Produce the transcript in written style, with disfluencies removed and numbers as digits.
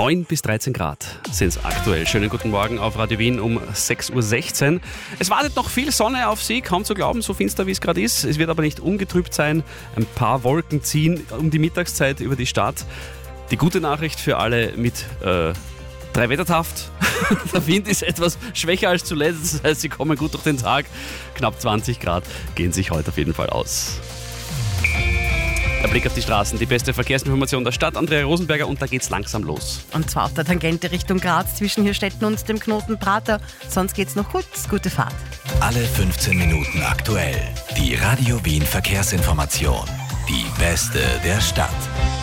9 bis 13 Grad sind es aktuell. Schönen guten Morgen auf Radio Wien um 6.16 Uhr. Es wartet noch viel Sonne auf Sie, kaum zu glauben, so finster wie es gerade ist. Es wird aber nicht ungetrübt sein. Ein paar Wolken ziehen um die Mittagszeit über die Stadt. Die gute Nachricht für alle mit 3-Wettertaft. Der Wind ist etwas schwächer als zuletzt, das heißt, Sie kommen gut durch den Tag. Knapp 20 Grad gehen sich heute auf jeden Fall aus. Der Blick auf die Straßen, die beste Verkehrsinformation der Stadt, Andrea Rosenberger, und da geht's langsam los. Und zwar auf der Tangente Richtung Graz zwischen Hirstetten und dem Knoten Prater. Sonst geht's noch gut. Gute Fahrt. Alle 15 Minuten aktuell. Die Radio Wien Verkehrsinformation. Die beste der Stadt.